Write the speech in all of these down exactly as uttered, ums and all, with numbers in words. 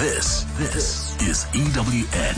This, this is E W N.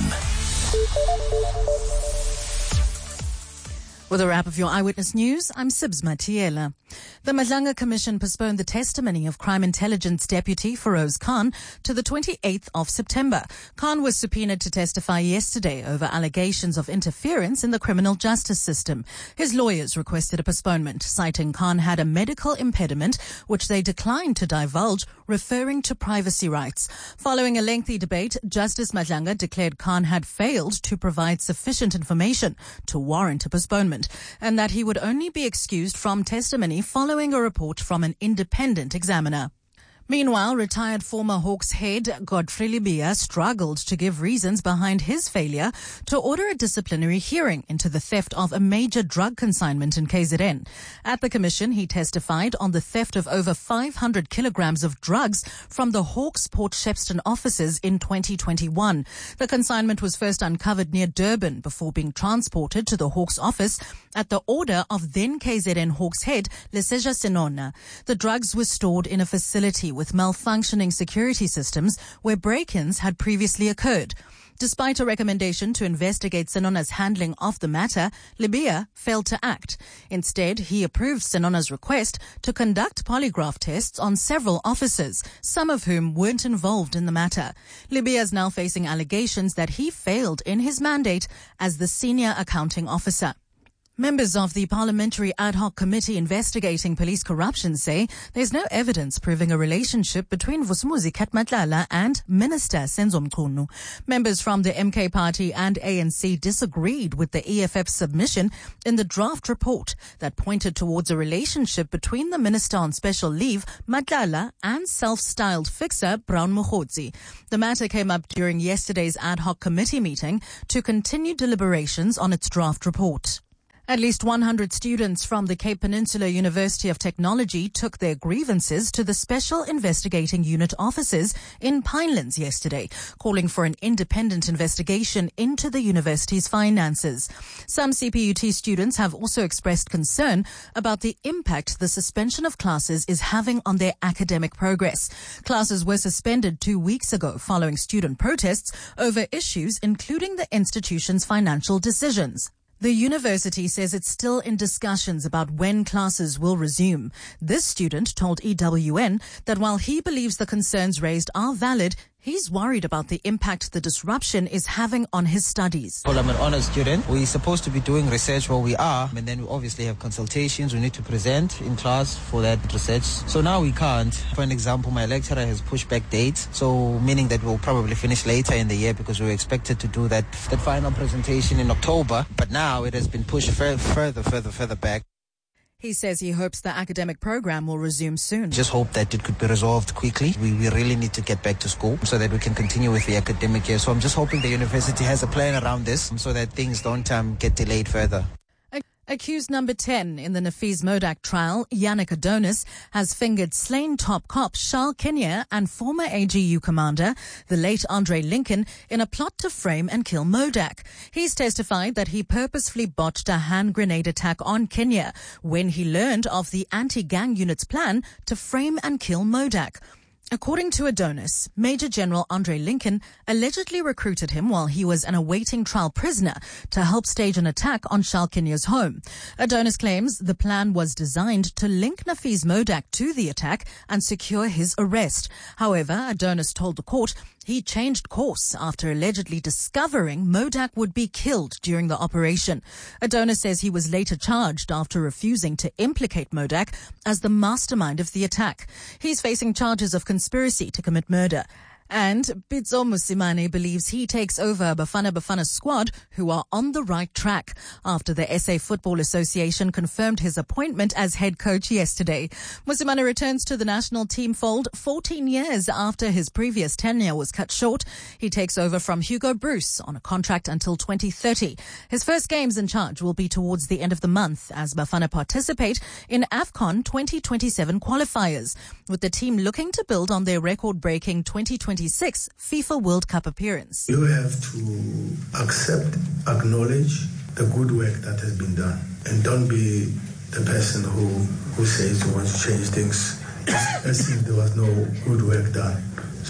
With a wrap of your Eyewitness News, I'm Sibs Matiela. The Madlanga Commission postponed the testimony of Crime Intelligence Deputy Feroz Khan to the twenty-eighth of September. Khan was subpoenaed to testify yesterday over allegations of interference in the criminal justice system. His lawyers requested a postponement, citing Khan had a medical impediment, which they declined to divulge, referring to privacy rights. Following a lengthy debate, Justice Madlanga declared Khan had failed to provide sufficient information to warrant a postponement, and that he would only be excused from testimony following a report from an independent examiner. Meanwhile, retired former Hawks head Godfrey Lebeya struggled to give reasons behind his failure to order a disciplinary hearing into the theft of a major drug consignment in K Z N. At the commission, he testified on the theft of over five hundred kilograms of drugs from the Hawks Port Shepstone offices in twenty twenty-one. The consignment was first uncovered near Durban before being transported to the Hawks office at the order of then K Z N Hawks head Leseja Senona. The drugs were stored in a facility with malfunctioning security systems where break-ins had previously occurred. Despite a recommendation to investigate Senona's handling of the matter, Lebeya failed to act. Instead, he approved Senona's request to conduct polygraph tests on several officers, some of whom weren't involved in the matter. Lebeya is now facing allegations that he failed in his mandate as the senior accounting officer. Members of the Parliamentary Ad Hoc Committee investigating police corruption say there's no evidence proving a relationship between Vusumuzi Katmatlala and Minister Senzo Mchunu. Members from the M K Party and A N C disagreed with the E F F's submission in the draft report that pointed towards a relationship between the Minister on special leave, Matlala, and self-styled fixer, Brown Mokgotsi. The matter came up during yesterday's Ad Hoc Committee meeting to continue deliberations on its draft report. At least one hundred students from the Cape Peninsula University of Technology took their grievances to the Special Investigating Unit officers in Pinelands yesterday, calling for an independent investigation into the university's finances. Some C P U T students have also expressed concern about the impact the suspension of classes is having on their academic progress. Classes were suspended two weeks ago following student protests over issues including the institution's financial decisions. The university says it's still in discussions about when classes will resume. This student told E W N that while he believes the concerns raised are valid, he's worried about the impact the disruption is having on his studies. Well, I'm an honors student. We're supposed to be doing research where we are, and then we obviously have consultations we need to present in class for that research. So now we can't. For an example, my lecturer has pushed back dates, so meaning that we'll probably finish later in the year because we were expected to do that, that final presentation in October, but now it has been pushed further, further, further, further back. He says he hopes the academic program will resume soon. Just hope that it could be resolved quickly. We, we really need to get back to school so that we can continue with the academic year. So I'm just hoping the university has a plan around this so that things don't um, get delayed further. Accused number ten in the Nafeez Modak trial, Yannick Adonis, has fingered slain top cop Charles Kenya and former A G U commander, the late Andre Lincoln, in a plot to frame and kill Modak. He's testified that he purposefully botched a hand grenade attack on Kenya when he learned of the anti-gang unit's plan to frame and kill Modak. According to Adonis, Major General Andre Lincoln allegedly recruited him while he was an awaiting trial prisoner to help stage an attack on Charles Kenya's home. Adonis claims the plan was designed to link Nafeez Modak to the attack and secure his arrest. However, Adonis told the court he changed course after allegedly discovering Modak would be killed during the operation. Adonis says he was later charged after refusing to implicate Modak as the mastermind of the attack. He's facing charges of conspiracy to commit murder. And Pitso Mosimane believes he takes over a Bafana Bafana squad who are on the right track after the S A Football Association confirmed his appointment as head coach yesterday. Mosimane returns to the national team fold fourteen years after his previous tenure was cut short. He takes over from Hugo Bruce on a contract until twenty thirty. His first games in charge will be towards the end of the month as Bafana participate in AFCON twenty twenty-seven qualifiers, with the team looking to build on their record-breaking twenty twenty-six FIFA World Cup appearance. You have to accept, acknowledge the good work that has been done, and don't be the person who, who says you want to change things as if there was no good work done.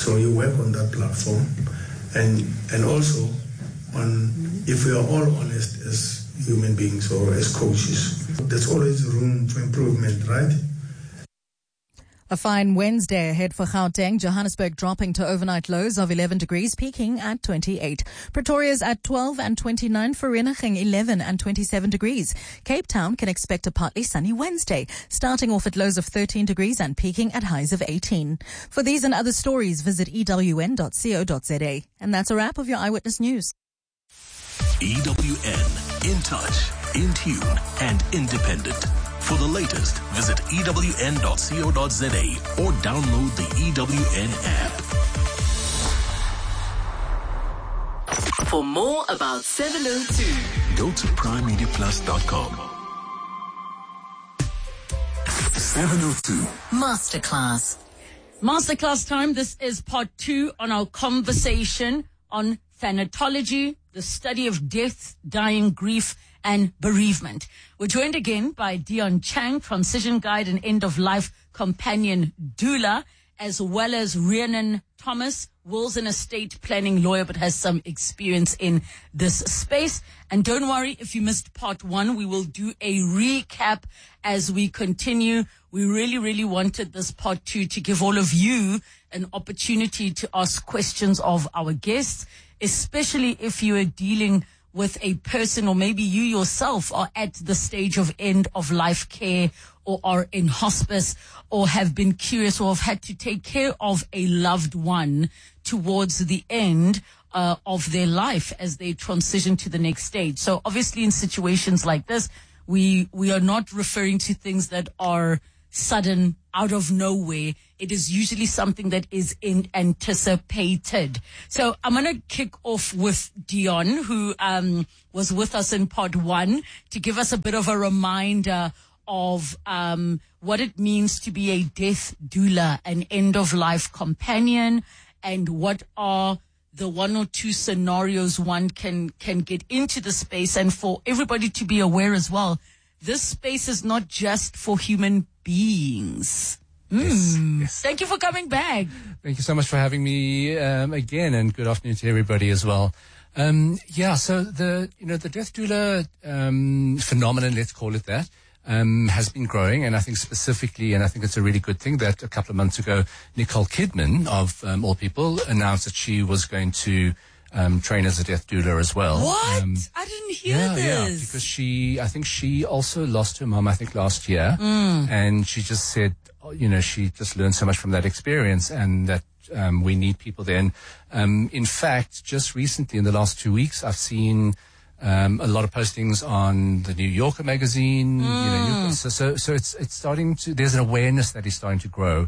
So you work on that platform, and and also on if we are all honest as human beings or as coaches, there's always room for improvement, right? A fine Wednesday ahead for Gauteng. Johannesburg dropping to overnight lows of eleven degrees, peaking at twenty-eight. Pretoria's at twelve and twenty-nine. Vereeniging eleven and twenty-seven degrees. Cape Town can expect a partly sunny Wednesday, starting off at lows of thirteen degrees and peaking at highs of eighteen. For these and other stories, visit E W N dot co dot Z A. And that's a wrap of your Eyewitness News. E W N, in touch, in tune, and independent. For the latest, visit E W N dot co dot Z A or download the E W N app. For more about seven oh two, go to prime media plus dot com. seven oh two Masterclass. Masterclass time. This is part two on our conversation on thanatology, the study of death, dying, grief, and bereavement. We're joined again by Dion Chang, transition guide and end-of-life companion doula, as well as Rhiannon Thomas, wills and estate planning lawyer, but has some experience in this space. And don't worry, if you missed part one, we will do a recap as we continue. We really, really wanted this part two to give all of you an opportunity to ask questions of our guests, especially if you are dealing with a person, or maybe you yourself are at the stage of end of life care, or are in hospice, or have been curious, or have had to take care of a loved one towards the end uh, of their life as they transition to the next stage. So obviously in situations like this, we we are not referring to things that are sudden, out of nowhere. It is usually something that is in anticipated. So I'm going to kick off with Dion, who um, was with us in part one, to give us a bit of a reminder of um, what it means to be a death doula, an end-of-life companion, and what are the one or two scenarios one can can get into the space. And for everybody to be aware as well, this space is not just for human beings. Yes, Mm. yes. Thank you for coming back. Thank you so much for having me um, again, and good afternoon to everybody as well. Um, yeah, so the you know the death doula um, phenomenon, let's call it that, um, has been growing, and I think specifically, and I think it's a really good thing that a couple of months ago, Nicole Kidman, of um, all people, announced that she was going to um, train as a death doula as well. What? Um, I didn't hear yeah, this. yeah, because she, I think she also lost her mum, I think last year, mm. and she just said, you know, she just learned so much from that experience, and that um, we need people there. And um, in fact, just recently, in the last two weeks, I've seen um, a lot of postings on the New Yorker magazine. Mm. You know, so, so so it's it's starting to. There's an awareness that is starting to grow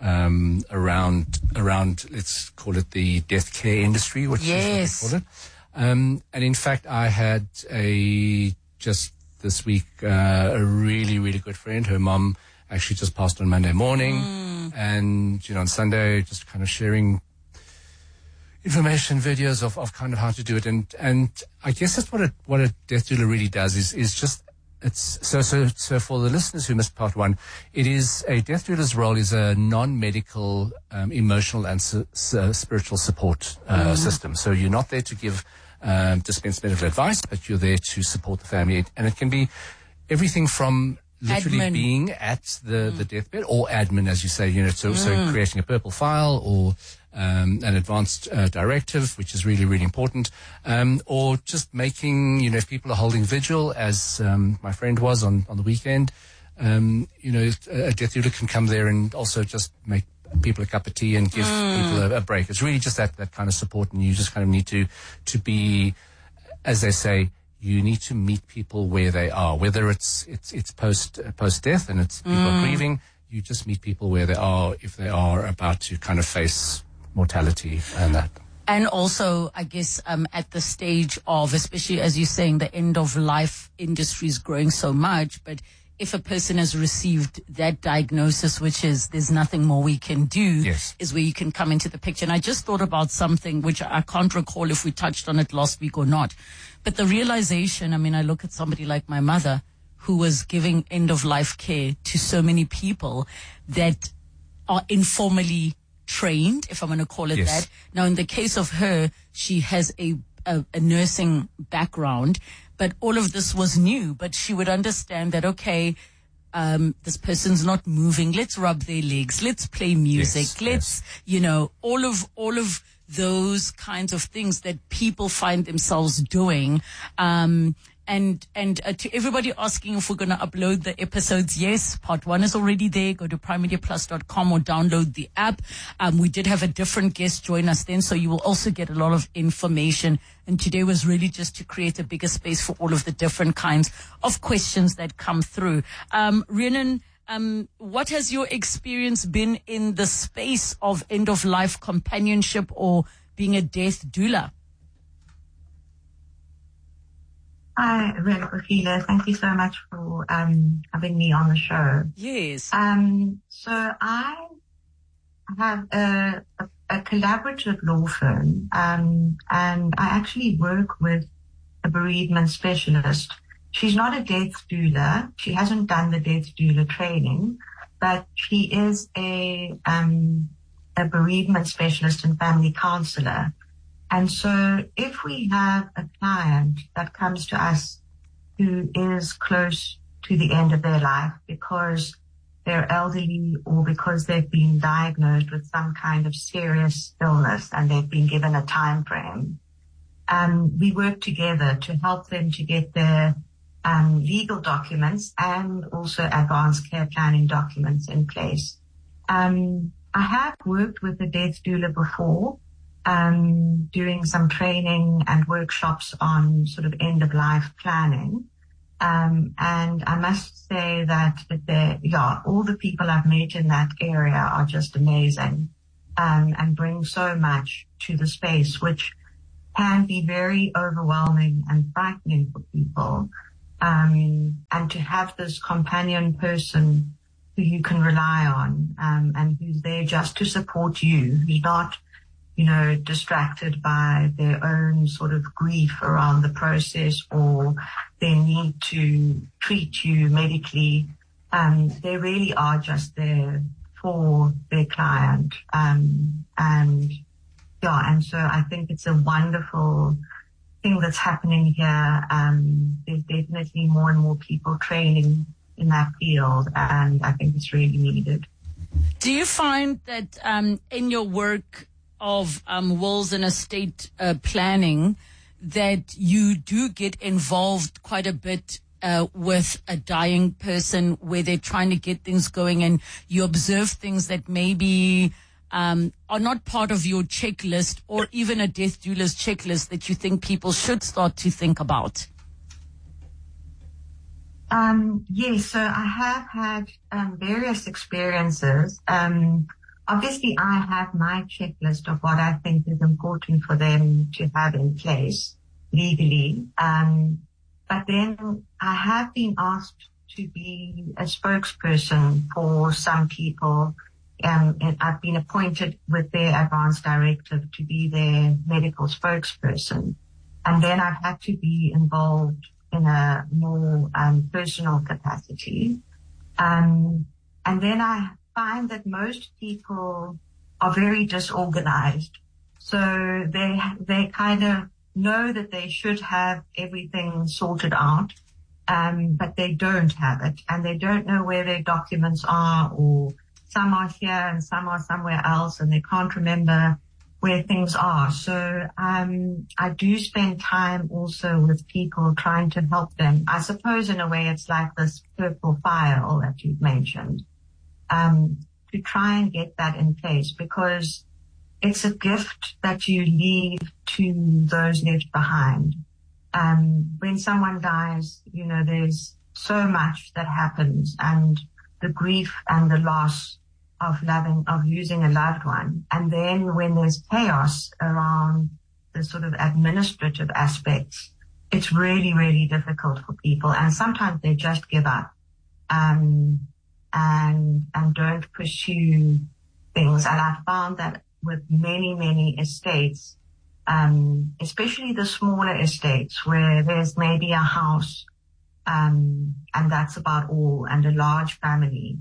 um, around around. Let's call it the death care industry, which yes. is what they call it. Um, and in fact, I had a just this week uh, a really really good friend. Her mum actually just passed on Monday morning, mm. and you know on Sunday just kind of sharing information, videos of, of kind of how to do it, and and I guess that's what a what a death doula really does is is just it's so so so for the listeners who missed part one, it is a death doula's role is a non-medical um, emotional and su- su- spiritual support uh, mm. system. So you're not there to give um, dispense medical advice, but you're there to support the family, and it can be everything from literally admin. being at the, mm. the deathbed, or admin, as you say, you know, so, mm. so creating a purple file, or um, an advanced uh, directive, which is really, really important, um, or just making, you know, if people are holding vigil, as um, my friend was on, on the weekend, um, you know, a death doula can come there and also just make people a cup of tea and give mm. people a, a break. It's really just that, that kind of support, and you just kind of need to, to be, as they say, you need to meet people where they are, whether it's it's it's post uh, post death and it's people Mm. are grieving. You just meet people where they are if they are about to kind of face mortality and that. And also, I guess, um, at the stage of, especially as you're saying, the end of life industry is growing so much, but if a person has received that diagnosis, which is there's nothing more we can do, yes. is where you can come into the picture. And I just thought about something which I can't recall if we touched on it last week or not. But the realization, I mean, I look at somebody like my mother who was giving end of life care to so many people that are informally trained, if I'm going to call it Yes. that. Now, in the case of her, she has a, a, a nursing background, but all of this was new. But she would understand that, okay, um, this person's not moving. Let's rub their legs. Let's play music. Yes, Let's, yes. you know, all of, all of those kinds of things that people find themselves doing. Um, And and uh, to everybody asking if we're going to upload the episodes, yes, part one is already there. Go to prime media plus dot com or download the app. Um, we did have a different guest join us then, so you will also get a lot of information. And today was really just to create a bigger space for all of the different kinds of questions that come through. Um, Rhiannon, um, what has your experience been in the space of end-of-life companionship or being a death doula? Hi, Regina. Thank you so much for um, having me on the show. Yes. Um, so I have a, a, a collaborative law firm, um, and I actually work with a bereavement specialist. She's not a death doula. She hasn't done the death doula training, but she is a um, a bereavement specialist and family counselor. And so if we have a client that comes to us who is close to the end of their life because they're elderly or because they've been diagnosed with some kind of serious illness and they've been given a time frame, um, we work together to help them to get their um, legal documents and also advanced care planning documents in place. Um, I have worked with a death doula before, Um, doing some training and workshops on sort of end-of-life planning. Um, and I must say that, the, yeah, all the people I've met in that area are just amazing, um, and bring so much to the space, which can be very overwhelming and frightening for people. Um, and to have this companion person who you can rely on, um, and who's there just to support you, who's not, you know, distracted by their own sort of grief around the process or their need to treat you medically. Um, they really are just there for their client. Um, and yeah, and so I think it's a wonderful thing that's happening here. Um, there's definitely more and more people training in that field, and I think it's really needed. Do you find that um, in your work of um, wills and estate uh, planning that you do get involved quite a bit uh, with a dying person where they're trying to get things going and you observe things that maybe um, are not part of your checklist or even a death doula's checklist that you think people should start to think about? Um, yes, so I have had um, various experiences. Um, Obviously, I have my checklist of what I think is important for them to have in place legally. Um, but then I have been asked to be a spokesperson for some people. Um, and I've been appointed with their advance directive to be their medical spokesperson. And then I've had to be involved in a more um, personal capacity. Um, and then I find that most people are very disorganized. So they, they kind of know that they should have everything sorted out, um, but they don't have it, and they don't know where their documents are, or some are here and some are somewhere else, and they can't remember where things are. So, um, I do spend time also with people trying to help them. I suppose in a way it's like this purple file that you've mentioned. Um, to try and get that in place, because it's a gift that you leave to those left behind. Um, when someone dies, you know, there's so much that happens, and the grief and the loss of loving, of losing a loved one. And then when there's chaos around the sort of administrative aspects, it's really, really difficult for people. And sometimes they just give up. Um, and, and don't pursue things. And I found that with many, many estates, um, especially the smaller estates where there's maybe a house, um, and that's about all, and a large family,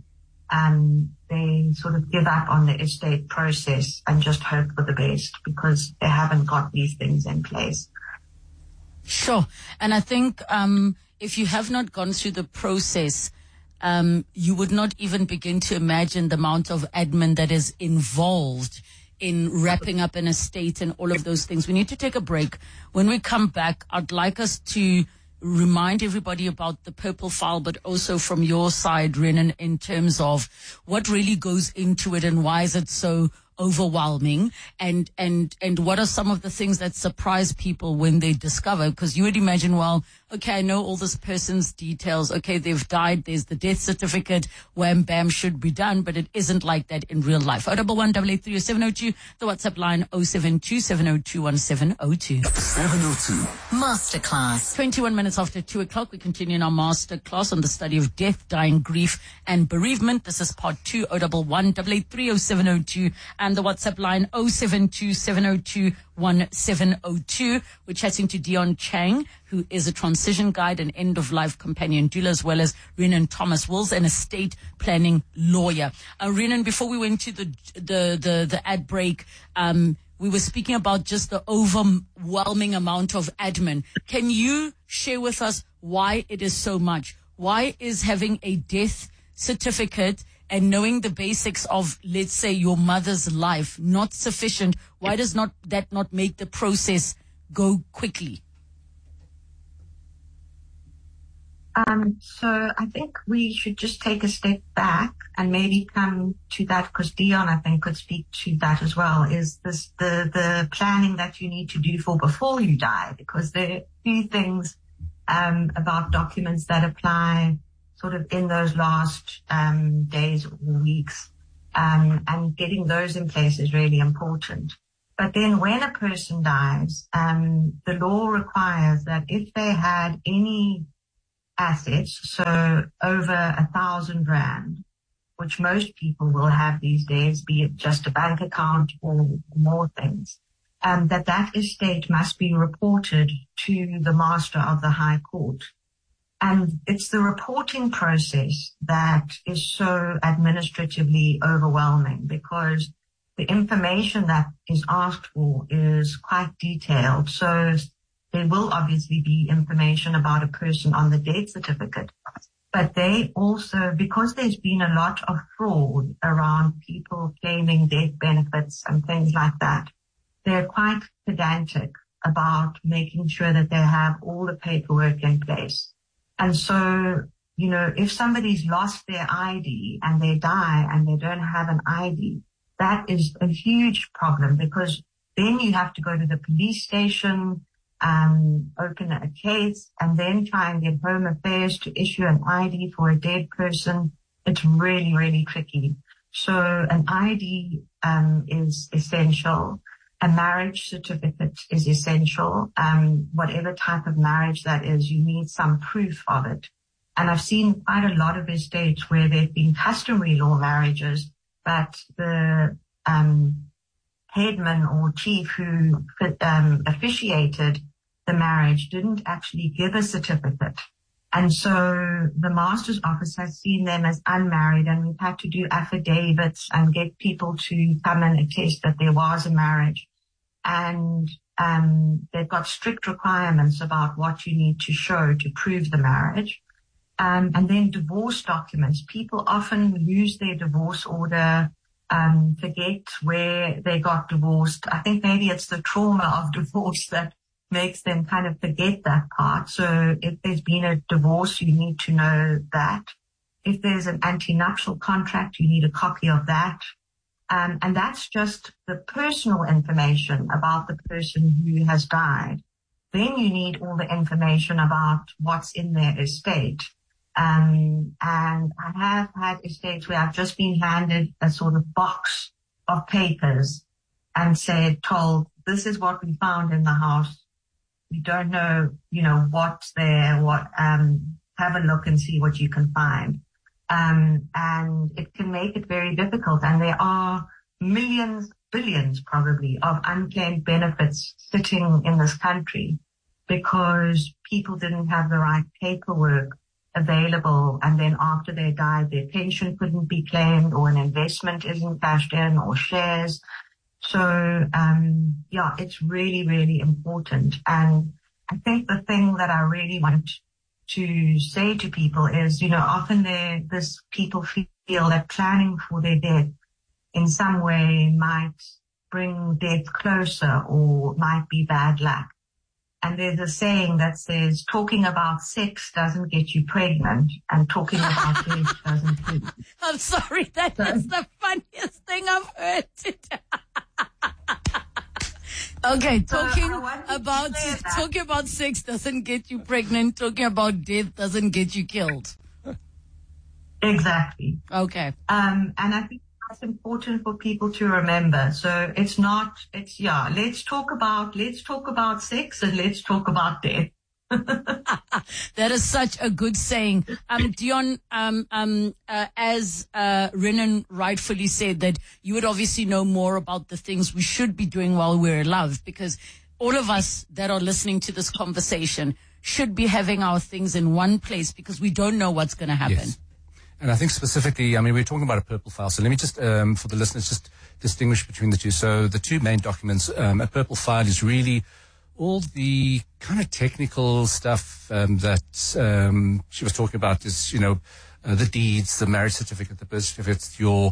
um, they sort of give up on the estate process and just hope for the best because they haven't got these things in place. Sure. And I think um, if you have not gone through the process, um, you would not even begin to imagine the amount of admin that is involved in wrapping up an estate and all of those things. We need to take a break. When we come back, I'd like us to remind everybody about the purple file, but also from your side, Rhiannon, in terms of what really goes into it and why is it so overwhelming, and and and what are some of the things that surprise people when they discover, because you would imagine, well, okay, I know all this person's details, okay, they've died, there's the death certificate, wham bam, should be done, but it isn't like that in real life. oh one one, eight eight three, seven oh two, the WhatsApp line oh seven two, seven oh two, one seven oh two. seven oh two Masterclass. twenty-one minutes after two o'clock, we continue in our masterclass on the study of death, dying, grief, and bereavement. This is part two, oh one one, eight eight three, oh seven oh two, and the WhatsApp line oh seven two, seven oh two, one seven oh two. We're chatting to Dion Chang, who is a transition guide and end-of-life companion doula, as well as Rhiannon Thomas-Wills, an estate planning lawyer. Uh, Rhiannon, before we went to the the the, the ad break, um, we were speaking about just the overwhelming amount of admin. Can you share with us why it is so much? Why is having a death certificate and knowing the basics of, let's say, your mother's life not sufficient? Why does not that not make the process go quickly? Um, so I think we should just take a step back and maybe come to that, because Dion, I think, could speak to that as well, is this the, the planning that you need to do for before you die, because there are a few things um, about documents that apply sort of in those last um, days or weeks, um, and getting those in place is really important. But then when a person dies, um, the law requires that if they had any assets, so over a thousand rand, which most people will have these days, be it just a bank account or more things, um, that that estate must be reported to the master of the High Court. And it's the reporting process that is so administratively overwhelming, because the information that is asked for is quite detailed. So there will obviously be information about a person on the death certificate, but they also, because there's been a lot of fraud around people claiming death benefits and things like that, they're quite pedantic about making sure that they have all the paperwork in place. And so, you know, if somebody's lost their I D and they die and they don't have an I D, that is a huge problem, because then you have to go to the police station, um, open a case, and then try and get Home Affairs to issue an I D for a dead person. It's really, really tricky. So an I D um, is essential. A marriage certificate is essential. Um, whatever type of marriage that is, you need some proof of it. And I've seen quite a lot of estates where there have been customary law marriages, but the um, headman or chief who um, officiated the marriage didn't actually give a certificate. And so the master's office has seen them as unmarried, and we've had to do affidavits and get people to come and attest that there was a marriage. And um, they've got strict requirements about what you need to show to prove the marriage. Um, and then divorce documents. People often lose their divorce order, um, forget where they got divorced. I think maybe it's the trauma of divorce that makes them kind of forget that part. So if there's been a divorce, you need to know that. If there's an antenuptial contract, you need a copy of that. Um, and that's just the personal information about the person who has died. Then you need all the information about what's in their estate. Um, and I have had estates where I've just been handed a sort of box of papers and said, told, this is what we found in the house. We don't know, you know, what's there, what, um, have a look and see what you can find. Um, and it can make it very difficult. And there are millions, billions probably of unclaimed benefits sitting in this country because people didn't have the right paperwork available, and then after they died, their pension couldn't be claimed, or an investment isn't cashed in, or shares. So, um, yeah, it's really, really important. And I think the thing that I really want to say to people is, you know, often they, this people feel that planning for their death in some way might bring death closer or might be bad luck. And there's a saying that says, talking about sex doesn't get you pregnant, and talking about death doesn't kill you. I'm sorry, that is the funniest thing I've heard today. Okay, talking So about talking about sex doesn't get you pregnant. Talking about death doesn't get you killed. Exactly. Okay. Um, and I think that's important for people to remember. So it's not, it's, yeah, let's talk about, let's talk about sex and let's talk about death. That is such a good saying. Um, Dion, um, um, uh, as, uh, Renan rightfully said, that you would obviously know more about the things we should be doing while we're alive, because all of us that are listening to this conversation should be having our things in one place, because we don't know what's going to happen. Yes. And I think specifically, I mean, we're talking about a purple file. So let me just, um, for the listeners, just distinguish between the two. So the two main documents, um, a purple file is really all the kind of technical stuff um, that um, she was talking about is, you know, uh, the deeds, the marriage certificate, the birth certificate, your,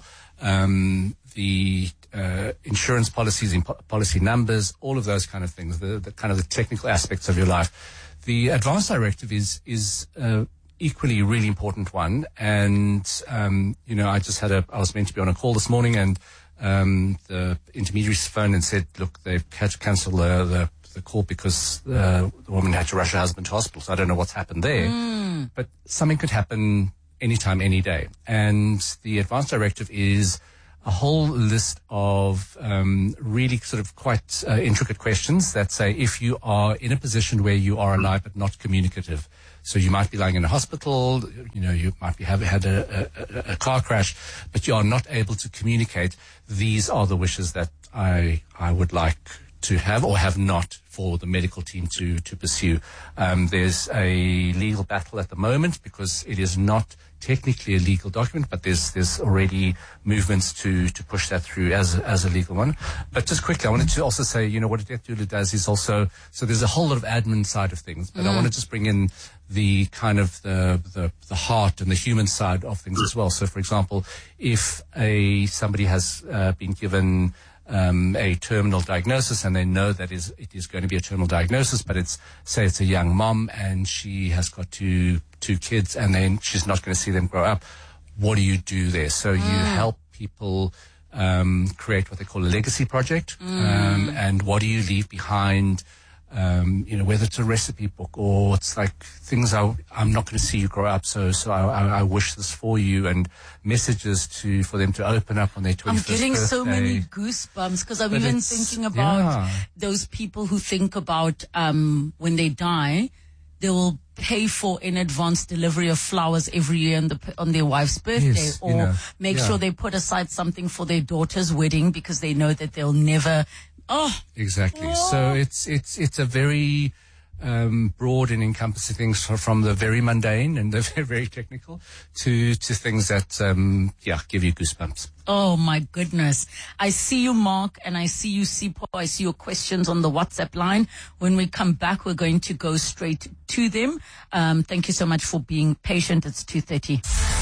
um, the uh, insurance policies, and po- policy numbers, all of those kind of things, the, the kind of the technical aspects of your life. The advance directive is, is, uh, equally really important one. And, um, you know, I just had a, I was meant to be on a call this morning, and, um, the intermediaries phoned and said, look, they've had to cancel the, the, the call because, uh, the woman had to rush her husband to hospital. So I don't know what's happened there, mm. but something could happen anytime, any day. And the advance directive is a whole list of, um, really sort of quite uh, intricate questions that say, if you are in a position where you are alive but not communicative, so you might be lying in a hospital, you know, you might be have had a, a, a car crash, but you are not able to communicate. These are the wishes that I I would like to have or have not for the medical team to to pursue. Um, there's a legal battle at the moment because it is not technically a legal document, but there's there's already movements to to push that through as as a legal one. But just quickly, I wanted to also say, you know, what a death doula does is also, so there's a whole lot of admin side of things, but mm. I want to just bring in the kind of the, the the heart and the human side of things as well. So, for example, if a somebody has uh, been given Um, a terminal diagnosis, and they know that is it is going to be a terminal diagnosis, but it's, say it's a young mom and she has got two two kids, and then she's not going to see them grow up. What do you do there? So mm. you help people um, create what they call a legacy project, mm. um, and what do you leave behind? Um, you know, whether it's a recipe book or it's like things I, I'm not going to see you grow up, so so I, I, I wish this for you, and messages to for them to open up on their twenty-first birthday. I'm getting so many goosebumps because I'm But even it's- thinking about yeah. those people who think about um, when they die, they will pay for in advance delivery of flowers every year on the on their wife's birthday, Yes, or you know, make yeah. sure they put aside something for their daughter's wedding because they know that they'll never. Oh, Exactly. Oh. So it's it's it's a very um, broad and encompassing things fr- from the very mundane and the very, very technical to to things that um, yeah give you goosebumps. Oh my goodness. I see you, Mark, and I see you, Sipho. I see your questions on the WhatsApp line. When we come back, we're going to go straight to them. Um, thank you so much for being patient. It's two thirty.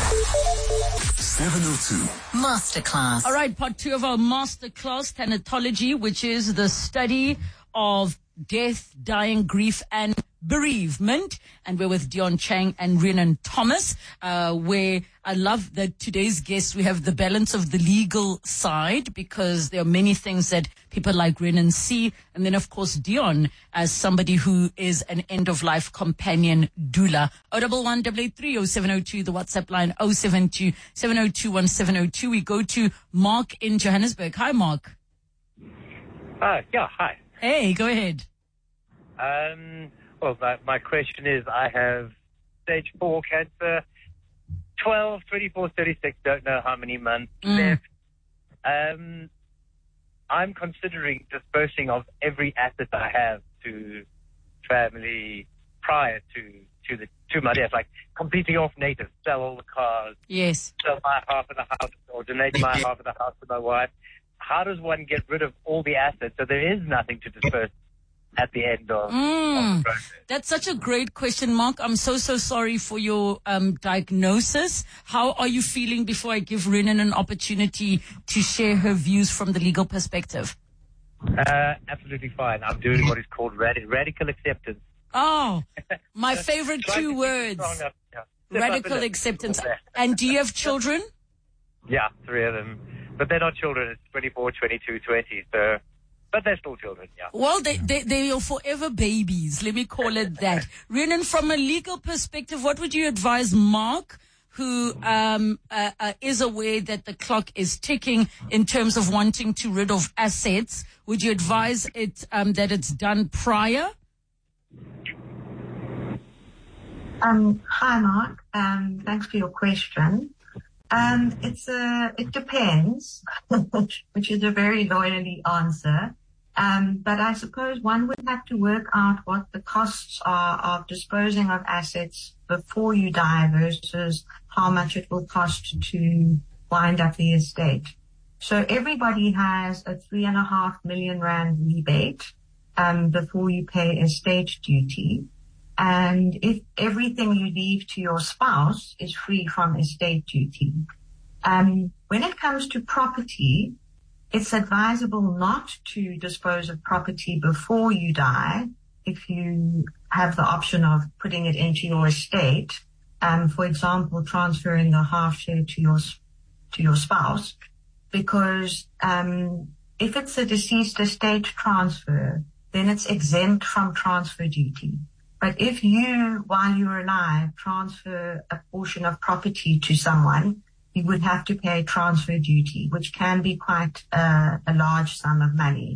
seven oh two. Masterclass. All right, part two of our masterclass, thanatology, which is the study of death, dying, grief, and bereavement. And we're with Dion Chang and Renan Thomas, uh, where I love that today's guests, we have the balance of the legal side, because there are many things that people like Renan see. And then, of course, Dion as somebody who is an end-of-life companion doula. oh one one, eight eight three, oh seven oh two, the WhatsApp line, oh seven two, seven oh two, one seven oh two. We go to Mark in Johannesburg. Hi, Mark. Uh, yeah, hi. Hey, go ahead. Um, well, my, my question is, I have stage four cancer, twelve, twenty-four, thirty-six, don't know how many months Mm. left. Um, I'm considering disposing of every asset I have to family prior to, to to the to my death, like completely off native, sell all the cars, yes, sell my half of the house, or donate my half of the house to my wife. How does one get rid of all the assets so there is nothing to disperse at the end of, mm, of the process? That's such a great question, Mark. I'm so, so sorry for your um, diagnosis. How are you feeling before I give Rhiannon an opportunity to share her views from the legal perspective? Uh, absolutely fine. I'm doing what is called radi- radical acceptance. Oh, my favorite two words. Yeah. Radical acceptance. And do you have children? Yeah, three of them. But they're not children. It's twenty-four, twenty-two, twenty. So, but they're still children, yeah. Well, they, they, they are forever babies. Let me call it that. Rhiannon, from a legal perspective, what would you advise Mark, who um, uh, uh, is aware that the clock is ticking in terms of wanting to rid of assets? Would you advise it um, that it's done prior? Um, hi, Mark. Um, thanks for your question. Um, it's a, it depends, which is a very lawyerly answer. Um, but I suppose one would have to work out what the costs are of disposing of assets before you die versus how much it will cost to wind up the estate. So everybody has a three and a half million rand rebate, um, before you pay estate duty. And if everything you leave to your spouse is free from estate duty. Um, when it comes to property, it's advisable not to dispose of property before you die if you have the option of putting it into your estate. Um, for example, transferring the half share to your, to your spouse, because, um, if it's a deceased estate transfer, then it's exempt from transfer duty. But if you, while you're alive, transfer a portion of property to someone, you would have to pay transfer duty, which can be quite uh, a large sum of money.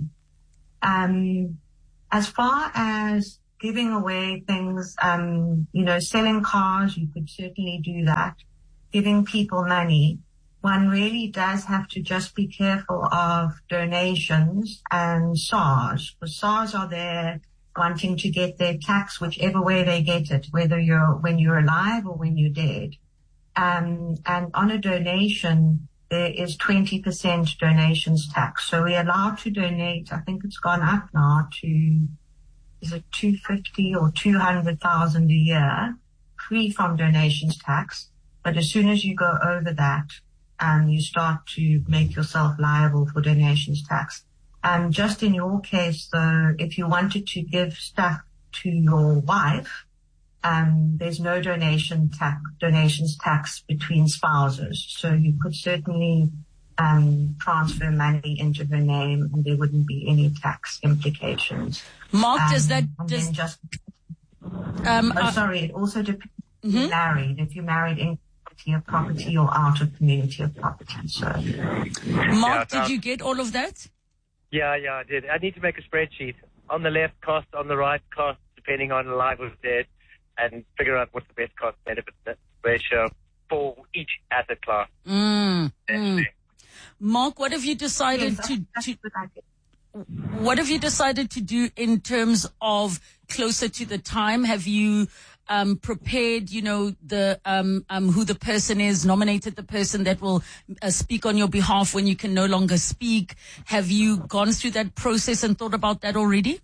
Um, as far as giving away things, um, you know, selling cars, you could certainly do that. Giving people money, one really does have to just be careful of donations and S A Rs, because S A Rs are there wanting to get their tax whichever way they get it, whether you're, when you're alive or when you're dead. Um, and on a donation, there is twenty percent donations tax. So we're allowed to donate, I think it's gone up now to, is it two hundred fifty or two hundred thousand a year, free from donations tax. But as soon as you go over that, um, you start to make yourself liable for donations tax. Um, just in your case, though, if you wanted to give stuff to your wife, um, there's no donation tax, donations tax between spouses. So you could certainly, um, transfer money into her name and there wouldn't be any tax implications. Mark, um, does that, and does, then just, um, oh, uh, sorry, it also depends if mm-hmm. you're married, if you're married in community of property or out of community of property. So, Mark, Yeah, did you get all of that? Yeah, yeah, I did. I need to make a spreadsheet. On the left, cost, on the right, cost, depending on alive or dead, and figure out what's the best cost-benefit ratio for each asset class. Mm, mm. Mark, what have you decided yes, to, that's to a good idea. what have you decided to do in terms of closer to the time? Have you um, prepared, you know, the um, um, who the person is, nominated the person that will uh, speak on your behalf when you can no longer speak? Have you gone through that process and thought about that already?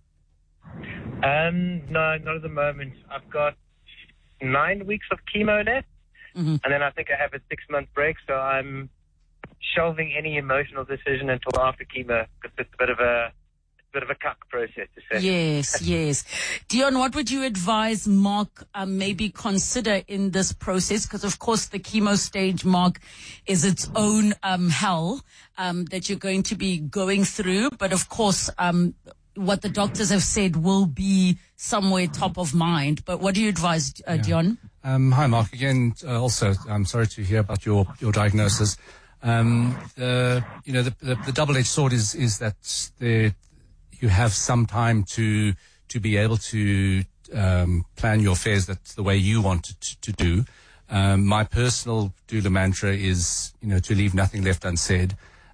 Um, no, not at the moment. I've got nine weeks of chemo left, mm-hmm. and then I think I have a six-month break, so I'm shelving any emotional decision until after chemo, because it's a bit of a, it's a bit of a cuck process to say. Yes, yes. Dion, what would you advise Mark um, maybe consider in this process? Because, of course, the chemo stage, Mark, is its own um, hell um, that you're going to be going through. But, of course, um, what the doctors have said will be somewhere top of mind. But what do you advise, uh, Yeah. Dion? Um, hi, Mark. Again, uh, also, I'm sorry to hear about your, your diagnosis. Um, the, you know, the, the, the double-edged sword is, is that the, you have some time to, to be able to, um, plan your affairs that's the way you want it to, to do. Um, my personal doula mantra is, you know, to leave nothing left unsaid.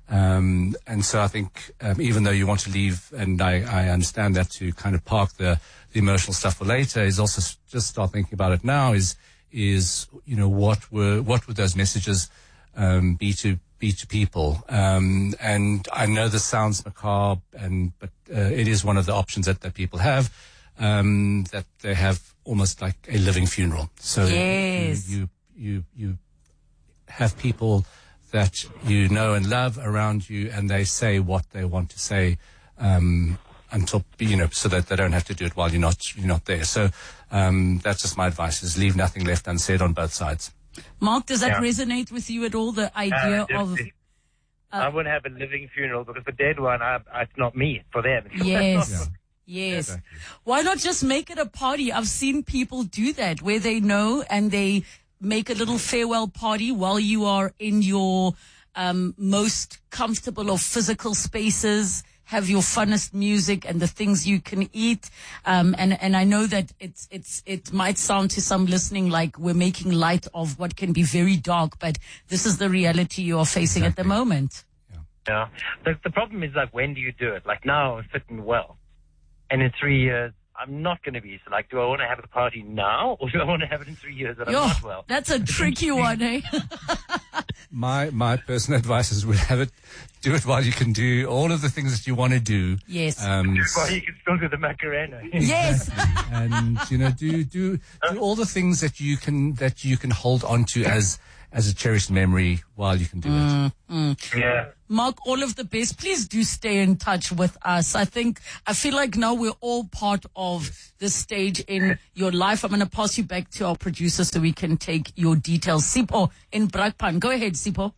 Um, and so I think um, even though you want to leave, and I, I understand that, to kind of park the, the emotional stuff for later, is also s- just start thinking about it now. Is is you know what were what would those messages um, be to be to people? Um, and I know this sounds macabre, and but uh, it is one of the options that, that people have. Um, that they have almost like a living funeral. So Yes. you you you, you have people that you know and love around you, and they say what they want to say um, until, you know, so that they don't have to do it while you're not you're not there. So um, that's just my advice: is leave nothing left unsaid on both sides. Mark, does that Yeah. resonate with you at all? The idea Uh, of definitely. I wouldn't have a living funeral because the dead one, I, it's not me, for them. yes. Yeah. Yes. Exactly. Why not just make it a party? I've seen people do that where they know and they make a little farewell party while you are in your um, most comfortable or physical spaces. Have your funnest music and the things you can eat. Um, and, and I know that it's, it's, it might sound to some listening like we're making light of what can be very dark, but this is the reality you are facing at the Exactly. moment. Yeah. The, the problem is, like, when do you do it? Like, now I'm fitting well. And in three years, I'm not going to be. So, like, do I want to have a party now, or do I want to have it in three years that Yo, I'm not well? that's a tricky one, eh? My my personal advice is, would have it, do it while you can do all of the things that you want to do. Yes. Um, Well, you can still do the Macarena. Yes. and you know, do do do all the things that you can that you can hold on to as as a cherished memory while you can do it. Yeah. Mark, all of the best. Please do stay in touch with us. I think, I feel like now we're all part of this stage in your life. I'm going to pass you back to our producer so we can take your details. Sipho in Brakpan. Go ahead, Sipho.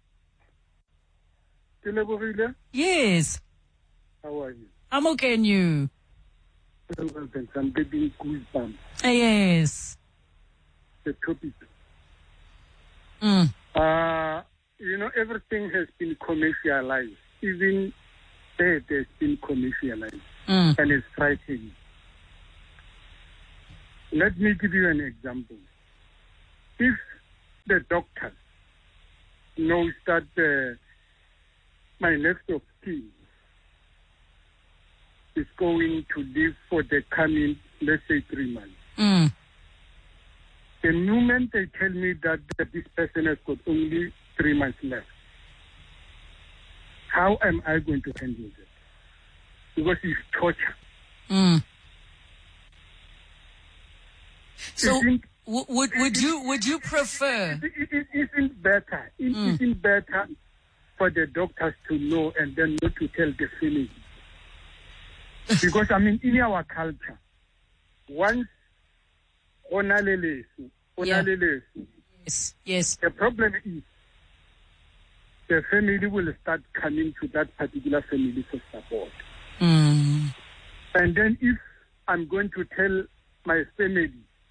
Yes. How are you? I'm okay, and you? Well, thanks. I'm getting goosebumps. Yes. The topic. Mm. Uh, you know, everything has been commercialized. Even death has been commercialized. Mm. And it's frightening. Let me give you an example. If the doctor knows that uh, my next of kin is going to live for the coming, let's say, three months. Mm. The moment they tell me that this person has got only three months left, how am I going to handle it? Because it's torture. Mm. So, Isn't- w- would would you would you prefer? It, it, it isn't better. It Mm. isn't better for the doctors to know and then not to tell the family. Because, I mean, in our culture, once onalelesu, Yeah. onalelesu, Yes. Yes. the problem is the family will start coming to that particular family for support. Mm. And then if I'm going to tell my family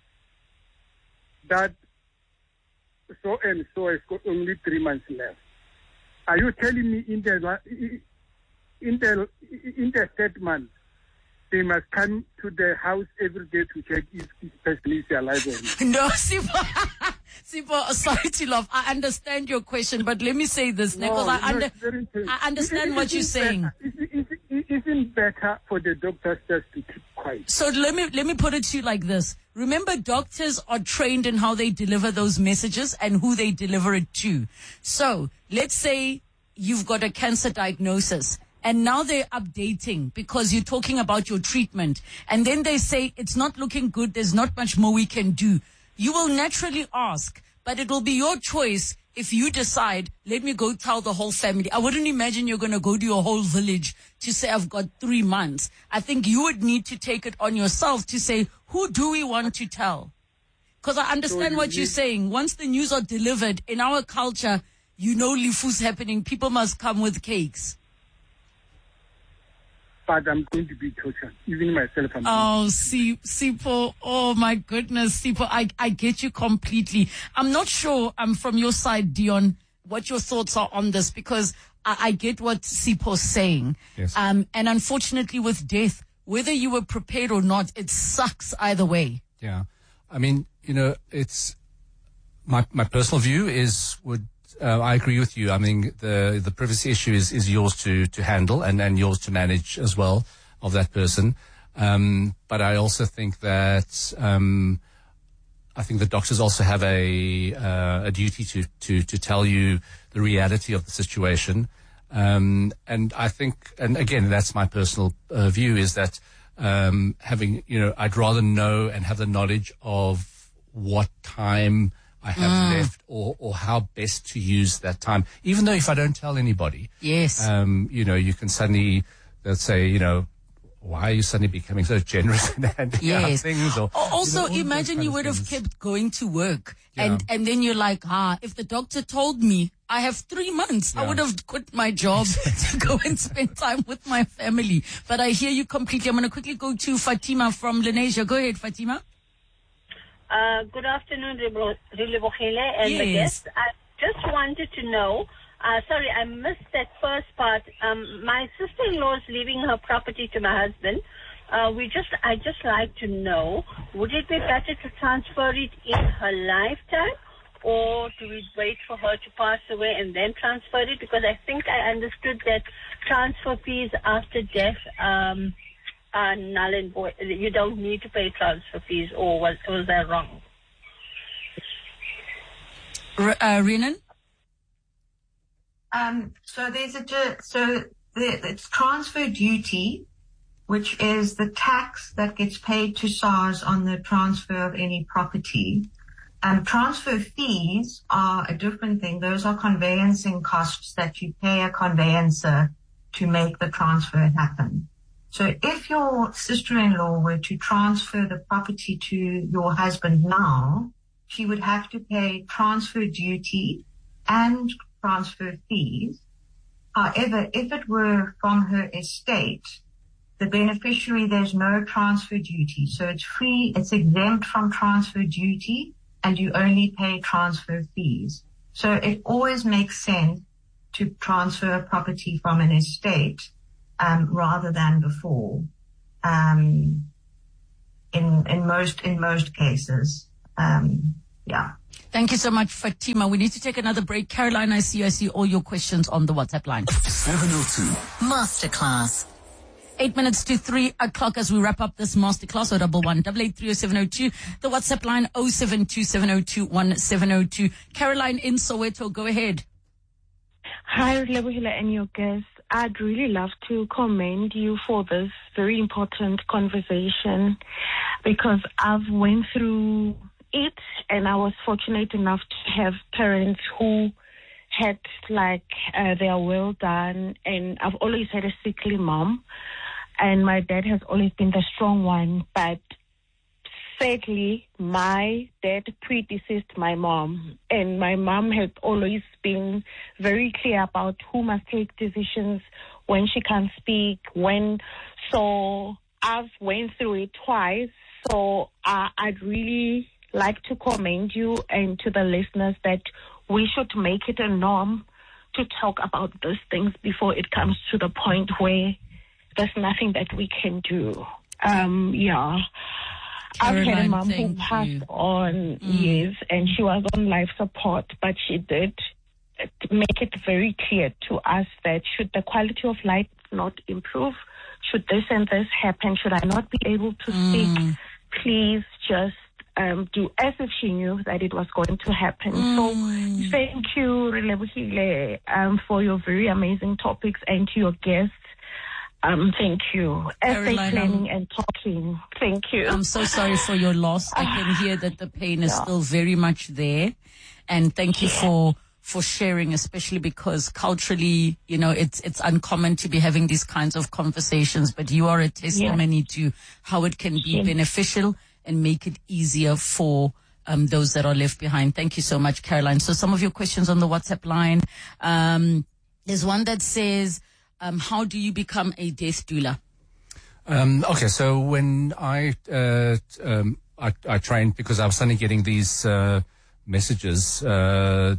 that so and so has got only three months left, are you telling me in the in the in the third month they must come to the house every day to check if this person is alive or not? No, Sipho. Sipho, sorry to laugh. I understand your question, but let me say this, because I, no, under, it's very interesting. I understand It- what it you're isn't saying. better- It, it, it, it isn't better for the doctors just to keep quiet. So let me let me put it to you like this. Remember, doctors are trained in how they deliver those messages and who they deliver it to. So let's say you've got a cancer diagnosis, and now they're updating because you're talking about your treatment, and then they say it's not looking good, there's not much more we can do. You will naturally ask, but it will be your choice if you decide, let me go tell the whole family. I wouldn't imagine you're going to go to your whole village to say, I've got three months. I think you would need to take it on yourself to say, who do we want to tell? Because I understand So what you- you're saying. Once the news are delivered, in our culture, you know Lifu's happening. People must come with cakes. But I'm going to be tortured. Even myself, I'm Oh, see, Sipho. Oh, my goodness, Sipho. I, I get you completely. I'm not sure, um, from your side, Dion, what your thoughts are on this, because I, I get what Sipho's saying. Yes. Um, and unfortunately with death, whether you were prepared or not, it sucks either way. Yeah. I mean, you know, it's my my personal view is would uh, I agree with you. I mean, the the privacy issue is, is yours to, to handle and, and yours to manage as well of that person. Um, but I also think that um, I think the doctors also have a uh, a duty to, to, to tell you the reality of the situation. Um, and I think, and again, that's my personal uh, view, is that um, having, you know, I'd rather know and have the knowledge of what time I have mm. left, or, or how best to use that time. Even though if I don't tell anybody, yes, um, you know, you can suddenly, let's say, you know, why are you suddenly becoming so generous and handing yes. out things? Or, also, you know, imagine you would have kept going to work, yeah. and and then you're like, ah, if the doctor told me I have three months, yeah. I would have quit my job to go and spend time with my family. But I hear you completely. I'm going to quickly go to Fatima from Lenasia. Go ahead, Fatima. Uh, good afternoon, Relebohile and yes. the guests. I just wanted to know. Uh, sorry, I missed that first part. Um, my sister-in-law is leaving her property to my husband. Uh, we just, I just like to know, would it be better to transfer it in her lifetime, or do we wait for her to pass away and then transfer it? Because I think I understood that transfer fees after death um, are null and void. You don't need to pay transfer fees, or was was that wrong? R- uh, Renan? Um, so there's a, so the, it's transfer duty, which is the tax that gets paid to SARS on the transfer of any property. Um, transfer fees are a different thing. Those are conveyancing costs that you pay a conveyancer to make the transfer happen. So if your sister-in-law were to transfer the property to your husband now, she would have to pay transfer duty and transfer fees. However, if it were from her estate, the beneficiary, there's no transfer duty. So it's free, it's exempt from transfer duty, and you only pay transfer fees. So it always makes sense to transfer a property from an estate um, rather than before. Um, in in most in most cases, um, yeah. Thank you so much, Fatima. We need to take another break. Caroline, I see you. I see all your questions on the WhatsApp line. seven oh two Masterclass. Eight minutes to three o'clock as we wrap up this masterclass. Oh, double one, double eight three oh seven oh two. The WhatsApp line oh seven two seven oh two one seven oh two. Caroline in Soweto, go ahead. Hi, Relebohile and your guests. I'd really love to commend you for this very important conversation, because I've went through it, and I was fortunate enough to have parents who had like uh, their will done, and I've always had a sickly mom, and my dad has always been the strong one, but sadly my dad predeceased my mom, and my mom had always been very clear about who must take decisions when she can't speak, when, so I've went through it twice, so uh, I'd really like to commend you and to the listeners that we should make it a norm to talk about these things before it comes to the point where there's nothing that we can do. Um, yeah. Caroline, I've had a mom who thank passed you. on, Mm. yes, and she was on life support, but she did make it very clear to us that should the quality of life not improve, should this and this happen, should I not be able to Mm. speak, please just Um, do as if she knew that it was going to happen. Mm. So thank you, Relebohile, um, for your very amazing topics, and to your guests. Um, thank you. Essay Caroline, planning I'm- and talking. Thank you. I'm so sorry for your loss. I can hear that the pain is Yeah. still very much there. And thank you for for sharing, especially because culturally, you know, it's it's uncommon to be having these kinds of conversations, but you are a testimony to how it can be Yeah. beneficial and make it easier for um, those that are left behind. Thank you so much, Caroline. So some of your questions on the WhatsApp line. Um, there's one that says, um, how do you become a death doula? Um, okay, so when I, uh, um, I, I trained, because I was suddenly getting these uh, messages uh, that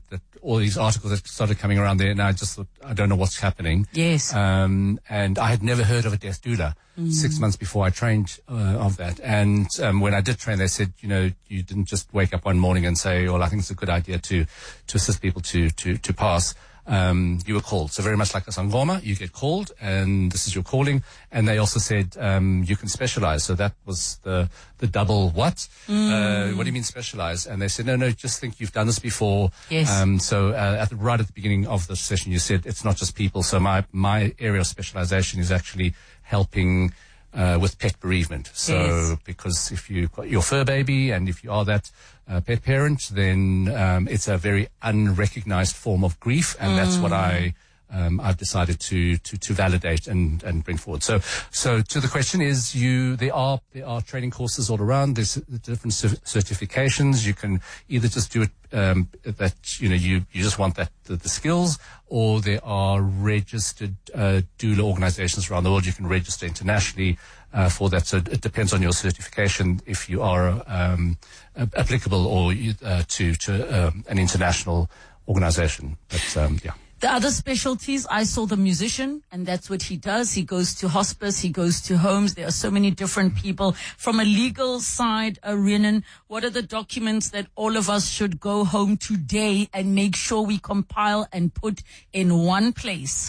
all these articles that started coming around there, and I just thought, I don't know what's happening. Yes. Um, and I had never heard of a death doula mm. six months before I trained uh, of that. And um, when I did train, they said, you know, you didn't just wake up one morning and say, well, I think it's a good idea to to assist people to to to pass. Um, you were called. So very much like a sangoma, you get called and this is your calling. And they also said, um, you can specialize. So that was the, the double what? Mm. Uh, what do you mean specialize? And they said, no, no, just think you've done this before. Yes. Um, so, uh, at the, right at the beginning of the session, you said it's not just people. So my, my area of specialization is actually helping, uh, with pet bereavement. So, yes. because if you've got your fur baby and if you are that, Uh, pet parent, then um, it's a very unrecognized form of grief, and mm. that's what I um, I've decided to to to validate and and bring forward. So so to the question is, you there are there are training courses all around. There's different certifications. You can either just do it um, that you know you you just want that the, the skills, or there are registered uh, doula organizations around the world. You can register internationally. Uh, for that, so it depends on your certification if you are um, applicable or uh, to to um, an international organization. But um, yeah. The other specialties, I saw the musician, and that's what he does. He goes to hospice, he goes to homes. There are so many different people. From a legal side, uh, Rhiannon, what are the documents that all of us should go home today and make sure we compile and put in one place?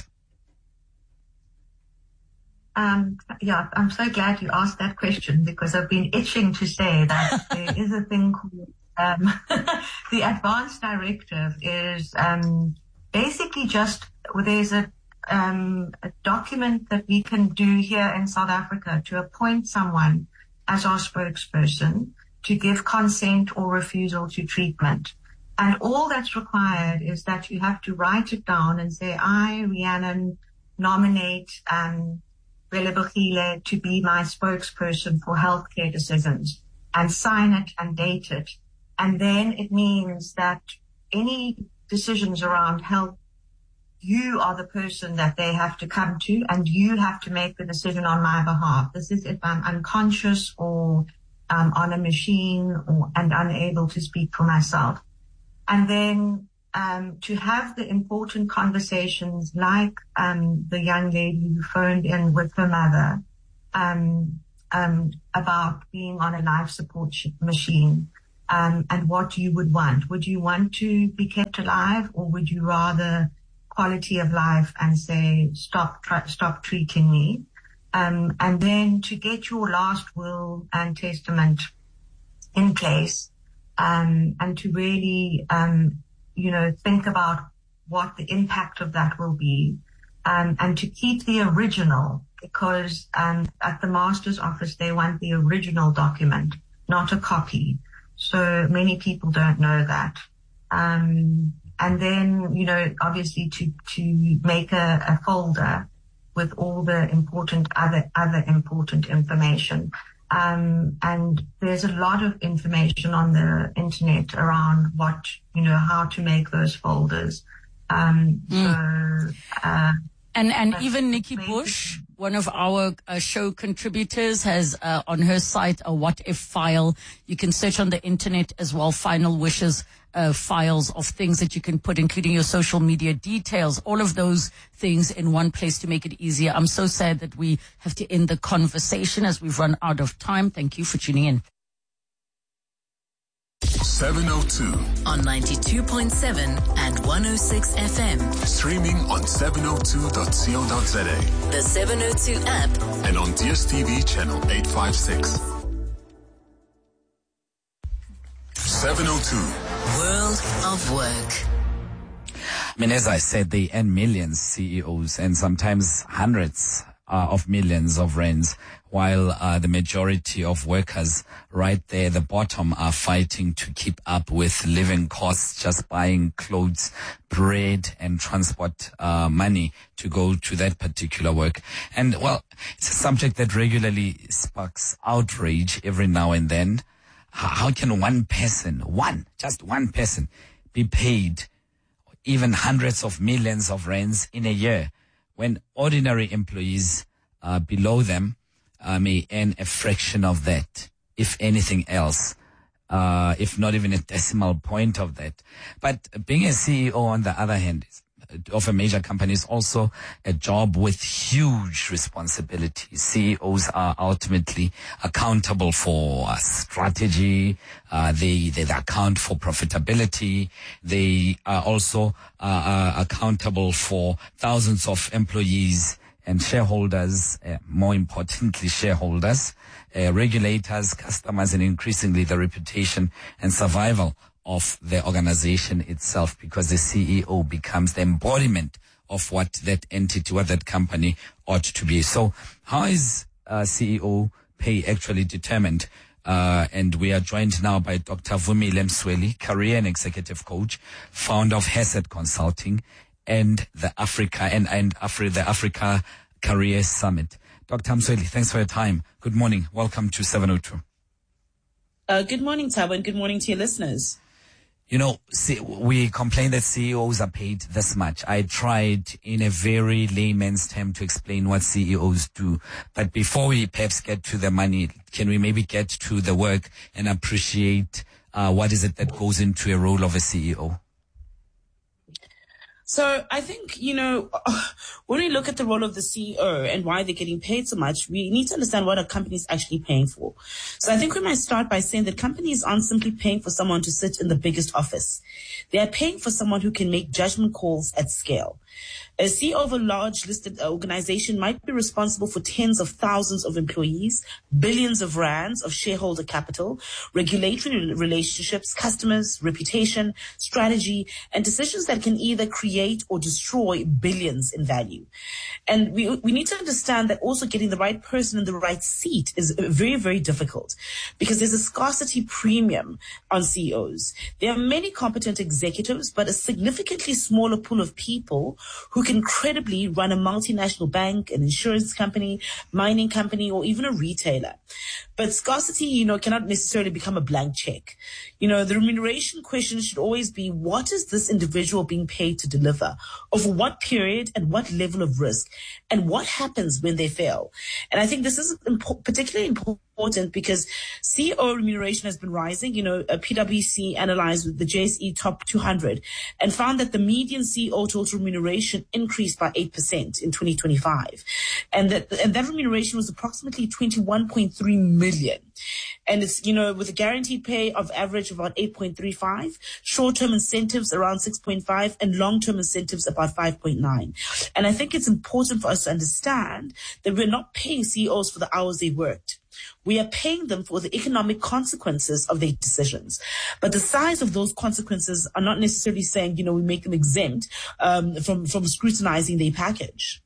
Um, yeah, I'm so glad you asked that question because I've been itching to say that there is a thing called um, the Advanced Directive is um, basically just there's a, um, a document that we can do here in South Africa to appoint someone as our spokesperson to give consent or refusal to treatment. And all that's required is that you have to write it down and say, I, Rhiannon, nominate um Relebogile to be my spokesperson for healthcare decisions, and sign it and date it. And then it means that any decisions around health, you are the person that they have to come to, and you have to make the decision on my behalf. This is if I'm unconscious or um, on a machine or and unable to speak for myself. And then Um, to have the important conversations like um, the young lady who phoned in with her mother um, um, about being on a life support sh- machine um, and what you would want. Would you want to be kept alive, or would you rather quality of life and say, stop, tr- stop treating me? Um, and then to get your last will and testament in place um, and to really um you know, think about what the impact of that will be, um, and to keep the original, because um, at the master's office they want the original document, not a copy. So many people don't know that. Um, and then, you know, obviously to to make a, a folder with all the important other other important information. Um, and there's a lot of information on the internet around what, you know, how to make those folders. Um, mm. so, uh, and, and even Nikki Bush, one of our uh, show contributors, has uh, on her site a what if file. You can search on the internet as well, final wishes uh, files of things that you can put, including your social media details, all of those things in one place to make it easier. I'm so sad that we have to end the conversation as we've run out of time. Thank you for tuning in. seven oh two on ninety-two point seven and one oh six F M. Streaming on seven oh two dot co dot za. The seven oh two app. And on D S T V channel eight fifty-six. seven oh two World of Work. I mean, as I said, they earn millions, C E Os, and sometimes hundreds uh, of millions of rands, while uh, the majority of workers right there at the bottom are fighting to keep up with living costs, just buying clothes, bread, and transport uh, money to go to that particular work. And, well, it's a subject that regularly sparks outrage every now and then. How can one person, one, just one person, be paid even hundreds of millions of rands in a year when ordinary employees uh, below them uh, may earn a fraction of that, if anything else? uh, if not even a decimal point of that. But being a C E O, on the other hand, is of a major company is also a job with huge responsibilities. C E Os are ultimately accountable for uh, strategy. Uh, they, they account for profitability. They are also uh, uh, accountable for thousands of employees and shareholders, uh, more importantly, shareholders, uh, regulators, customers, and increasingly the reputation and survival of the organization itself, because the C E O becomes the embodiment of what that entity, what that company ought to be. So how is uh, C E O pay actually determined? Uh, and we are joined now by Doctor Vumile Msweli, career and executive coach, founder of Hesed Consulting and the Africa and, and Afri, the Africa Career Summit. Doctor Msweli, thanks for your time. Good morning. Welcome to seven oh two. Uh, good morning, Tabo, and good morning to your listeners. You know, see, we complain that C E Os are paid this much. I tried in a very layman's term to explain what C E Os do. But before we perhaps get to the money, can we maybe get to the work and appreciate uh, what is it that goes into a role of a C E O? So I think, you know, when we look at the role of the C E O and why they're getting paid so much, we need to understand what a company is actually paying for. So I think we might start by saying that companies aren't simply paying for someone to sit in the biggest office. They are paying for someone who can make judgment calls at scale. A C E O of a large listed organization might be responsible for tens of thousands of employees, billions of rands of shareholder capital, regulatory relationships, customers, reputation, strategy, and decisions that can either create or destroy billions in value. And we we need to understand that also getting the right person in the right seat is very, very difficult, because there's a scarcity premium on C E Os. There are many competent executives, but a significantly smaller pool of people who can credibly run a multinational bank, an insurance company, mining company, or even a retailer. But scarcity, you know, cannot necessarily become a blank check. You know, the remuneration question should always be, what is this individual being paid to deliver? Over what period and what level of risk? And what happens when they fail? And I think this is impo- particularly important because C E O remuneration has been rising. You know, a P W C analyzed the J S E top two hundred and found that the median C E O total remuneration increased by eight percent in twenty twenty-five. And that, and that remuneration was approximately twenty-one point three million. And it's, you know, with a guaranteed pay of average about eight point three five, short-term incentives around six point five, and long-term incentives about five point nine. And I think it's important for us to understand that we're not paying C E Os for the hours they worked. We are paying them for the economic consequences of their decisions. But the size of those consequences are not necessarily saying, you know, we make them exempt um, from, from scrutinizing their package.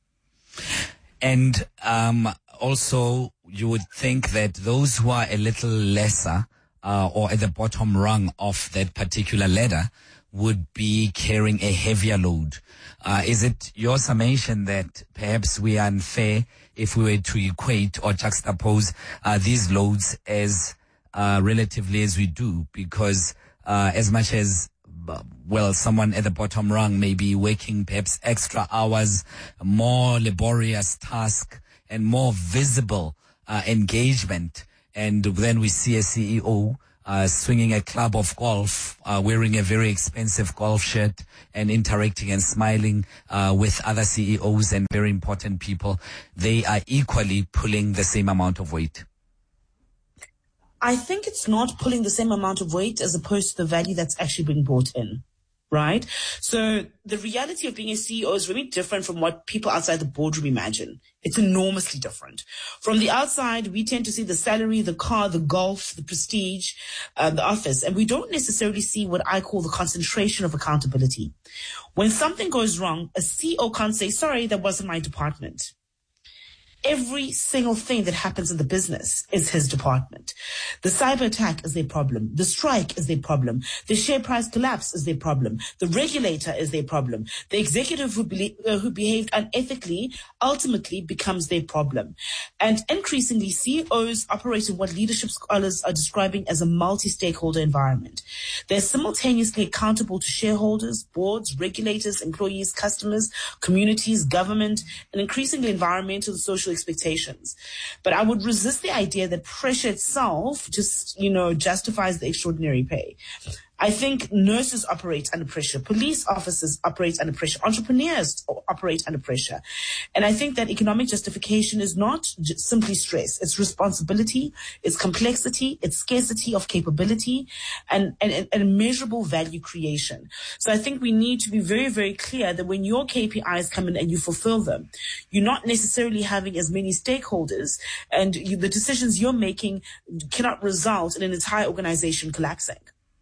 And um, also, you would think that those who are a little lesser uh, or at the bottom rung of that particular ladder would be carrying a heavier load. Uh, is it your summation that perhaps we are unfair if we were to equate or juxtapose uh, these loads as uh, relatively as we do? Because uh, as much as well, someone at the bottom rung may be working perhaps extra hours, more laborious task, and more visible uh, engagement. And then we see a C E O uh, swinging a club of golf, uh, wearing a very expensive golf shirt and interacting and smiling uh, with other C E Os and very important people. They are equally pulling the same amount of weight. I think it's not pulling the same amount of weight as opposed to the value that's actually being brought in, right? So the reality of being a C E O is really different from what people outside the boardroom imagine. It's enormously different. From the outside, we tend to see the salary, the car, the golf, the prestige, uh, the office, and we don't necessarily see what I call the concentration of accountability. When something goes wrong, a C E O can't say, sorry, that wasn't my department. Every single thing that happens in the business is his department. The cyber attack is their problem. The strike is their problem. The share price collapse is their problem. The regulator is their problem. The executive who, be, uh, who behaved unethically ultimately becomes their problem. And increasingly, C E Os operate in what leadership scholars are describing as a multi-stakeholder environment. They're simultaneously accountable to shareholders, boards, regulators, employees, customers, communities, government, and increasingly environmental and social social expectations. But I would resist the idea that pressure itself just, you know, justifies the extraordinary pay. I think nurses operate under pressure. Police officers operate under pressure. Entrepreneurs operate under pressure. And I think that economic justification is not j- simply stress. It's responsibility, it's complexity, it's scarcity of capability, and, and, and measurable value creation. So I think we need to be very, very clear that when your K P Is come in and you fulfill them, you're not necessarily having as many stakeholders, and you, the decisions you're making cannot result in an entire organization collapsing.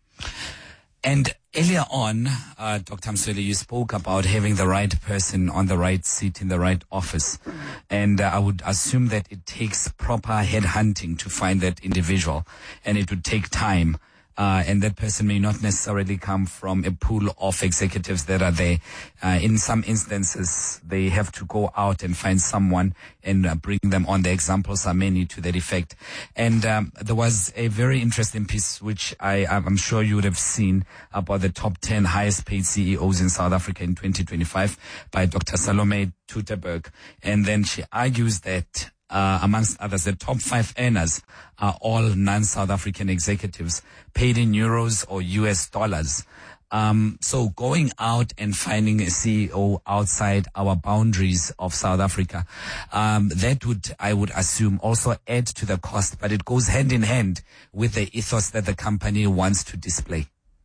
And earlier on, uh, Doctor Msweli, you spoke about having the right person on the right seat in the right office. And uh, I would assume that it takes proper headhunting to find that individual, and it would take time. Uh, and that person may not necessarily come from a pool of executives that are there. Uh, in some instances, they have to go out and find someone and uh, bring them on. The examples are many to that effect. And um, there was a very interesting piece, which I, I'm sure you would have seen, about the top ten highest paid C E Os in South Africa in twenty twenty-five by Doctor Salome Tuterberg. And then she argues that Uh, amongst others, the top five earners are all non-South African executives paid in euros or U S dollars. Um, so going out and finding a C E O outside our boundaries of South Africa, um, that would, I would assume, also add to the cost, but it goes hand in hand with the ethos that the company wants to display.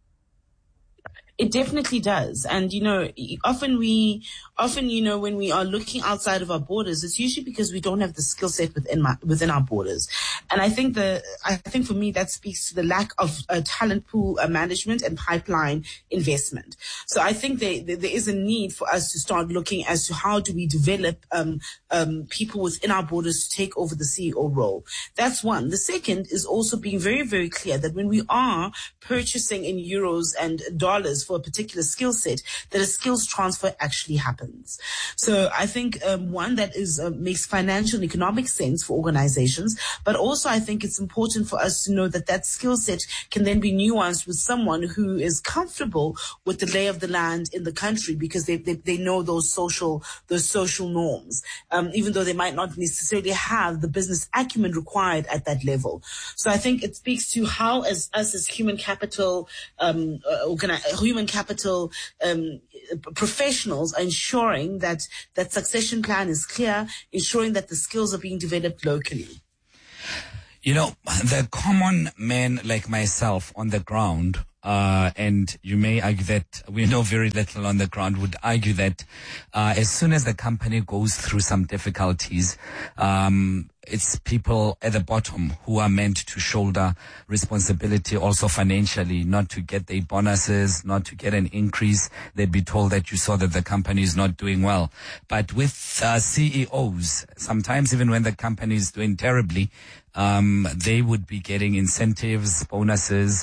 It definitely does. And, you know, often we, often, you know, when we are looking outside of our borders, it's usually because we don't have the skill set within my, within our borders. And I think the, I think for me that speaks to the lack of uh, talent pool uh, management and pipeline investment. So I think there, there, there is a need for us to start looking as to how do we develop, um, um, people within our borders to take over the C E O role. That's one. The second is also being very, very clear that when we are purchasing in euros and dollars for a particular skill set, that a skills transfer actually happens. So I think um, one that is uh, makes financial and economic sense for organizations, but also I think it's important for us to know that that skill set can then be nuanced with someone who is comfortable with the lay of the land in the country, because they they, they know those social those social norms, um, even though they might not necessarily have the business acumen required at that level. So I think it speaks to how, as us as human capital um, uh, organi- human capital um, professionals, are ensuring that that succession plan is clear, ensuring that the skills are being developed locally. You know, the common man like myself on the ground, uh, and you may argue that we know very little on the ground, would argue that uh, as soon as the company goes through some difficulties, um, it's people at the bottom who are meant to shoulder responsibility also financially, not to get their bonuses, not to get an increase. They'd be told that you saw that the company is not doing well. But with uh, C E Os, sometimes even when the company is doing terribly, um, they would be getting incentives, bonuses,